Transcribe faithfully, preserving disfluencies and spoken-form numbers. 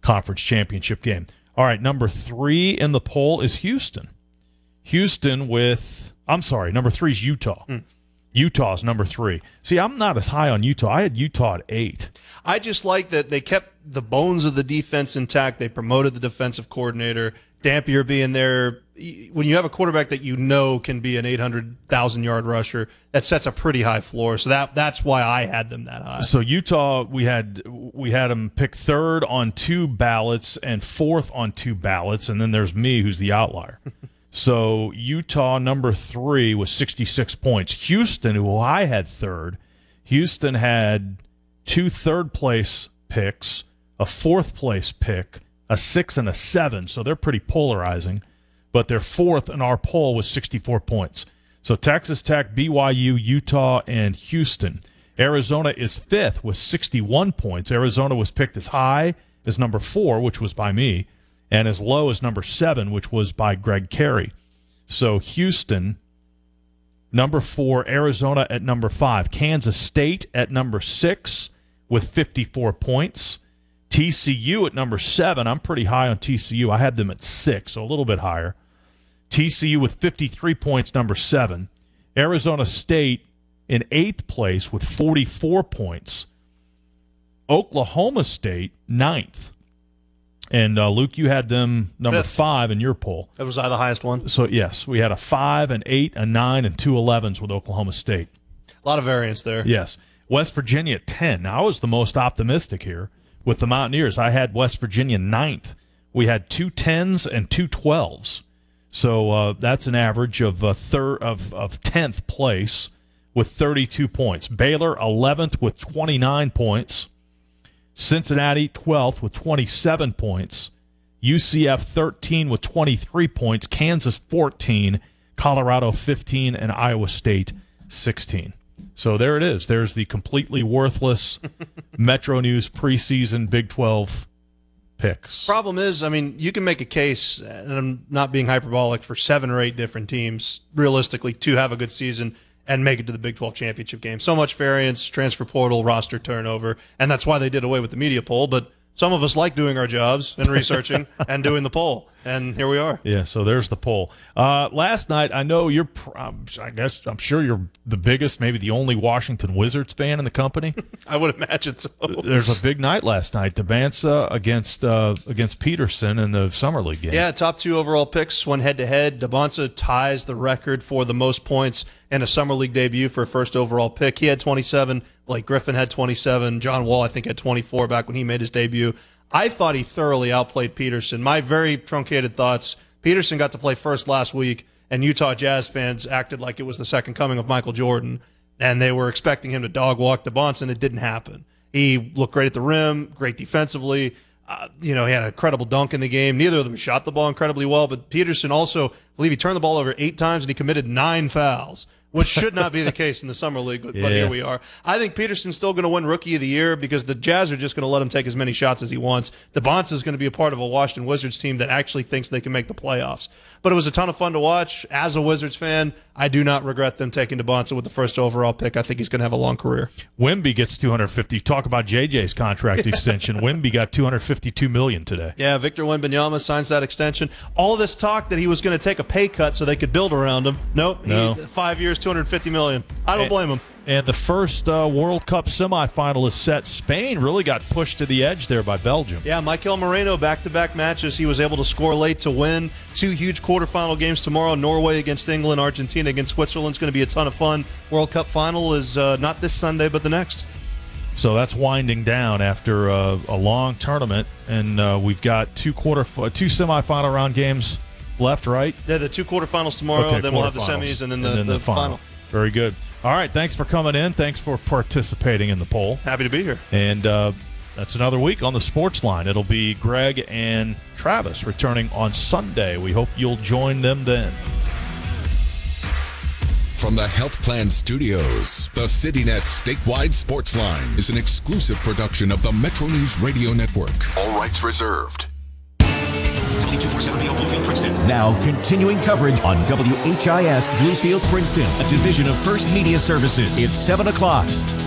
conference championship game. All right, number three in the poll is Houston. Houston with, I'm sorry, number three is Utah. Mm. Utah's number three. See, I'm not as high on Utah. I had Utah at eight. I just like that they kept the bones of the defense intact. They promoted the defensive coordinator. Dampier being there. When you have a quarterback that you know can be an eight hundred thousand yard rusher, that sets a pretty high floor. So that that's why I had them that high. So Utah, we had we had them pick third on two ballots and fourth on two ballots, and then there's me, who's the outlier. So Utah, number three, was sixty-six points. Houston, who I had third, Houston had two third-place picks, a fourth-place pick, a six, and a seven. So they're pretty polarizing. But their fourth in our poll was sixty-four points. So Texas Tech, B Y U, Utah, and Houston. Arizona is fifth with sixty-one points. Arizona was picked as high as number four, which was by me, and as low as number seven, which was by Greg Carey. So Houston, number four, Arizona at number five, Kansas State at number six with fifty-four points. T C U at number seven. I'm pretty high on T C U. I had them at six, so a little bit higher. T C U with fifty-three points, number seven. Arizona State in eighth place with forty-four points. Oklahoma State, ninth. And, uh, Luke, you had them number Fifth. five in your poll. That was I the highest one? So, yes, we had a five, an eight, a nine, and two elevens with Oklahoma State. A lot of variance there. Yes. West Virginia at ten. Now, I was the most optimistic here with the Mountaineers. I had West Virginia ninth. We had two tens and two twelves. So uh, that's an average of uh, third of, of tenth place with thirty-two points. Baylor eleventh with twenty-nine points. Cincinnati twelfth with twenty-seven points. U C F thirteen with twenty-three points. Kansas fourteen, Colorado fifteen, and Iowa State sixteen. So there it is. There's the completely worthless Metro News preseason Big twelve picks. Problem is, I mean, you can make a case, and I'm not being hyperbolic, for seven or eight different teams, realistically, to have a good season and make it to the Big twelve championship game. So much variance, transfer portal, roster turnover, and that's why they did away with the media poll. But some of us like doing our jobs and researching and doing the poll, and here we are. Yeah, so there's the poll. Uh, last night, I know you're, um, I guess, I'm sure you're the biggest, maybe the only Washington Wizards fan in the company. I would imagine so. There's a big night last night. Devanza against uh, against Peterson in the Summer League game. Yeah, top two overall picks went head-to-head. Devanza ties the record for the most points in a Summer League debut for a first overall pick. He had twenty-seven. Blake Griffin had twenty-seven. John Wall, I think, had twenty-four back when he made his debut. I thought he thoroughly outplayed Peterson. My very truncated thoughts, Peterson got to play first last week, and Utah Jazz fans acted like it was the second coming of Michael Jordan, and they were expecting him to dog walk Devanza. It didn't happen. He looked great at the rim, great defensively. Uh, you know, he had a credible dunk in the game. Neither of them shot the ball incredibly well, but Peterson also, I believe he turned the ball over eight times, and he committed nine fouls, which should not be the case in the Summer League, but, yeah. but here we are. I think Peterson's still going to win Rookie of the Year because the Jazz are just going to let him take as many shots as he wants. Devanza is going to be a part of a Washington Wizards team that actually thinks they can make the playoffs. But it was a ton of fun to watch. As a Wizards fan, I do not regret them taking Devanza with the first overall pick. I think he's going to have a long career. Wemby gets two hundred fifty. Talk about J J's contract extension. Wemby got two hundred fifty-two million dollars today. Yeah, Victor Wembanyama signs that extension. All this talk that he was going to take a pay cut so they could build around him. Nope. No. He, five years, two hundred fifty million dollars. I don't and, blame him. And the first uh, World Cup semifinal is set. Spain really got pushed to the edge there by Belgium. Yeah, Michael Moreno, back-to-back matches. He was able to score late to win. Two huge quarterfinal games tomorrow. Norway against England, Argentina against Switzerland. It's going to be a ton of fun. World Cup final is uh, not this Sunday, but the next. So that's winding down after uh, a long tournament, and uh, we've got two quarter, two semifinal round games left, right? Yeah, the two quarterfinals tomorrow, okay, then we'll have the semis, and then the, and then the, the final. final. Very good. All right, thanks for coming in. Thanks for participating in the poll. Happy to be here. And uh, that's another week on the Sports Line. It'll be Greg and Travis returning on Sunday. We hope you'll join them then. From the Health Plan Studios, the CityNet statewide Sports Line is an exclusive production of the Metro News Radio Network. All rights reserved. W two forty-seven B O Bluefield, Princeton. Now continuing coverage on W H I S Bluefield, Princeton, a division of First Media Services. It's seven o'clock.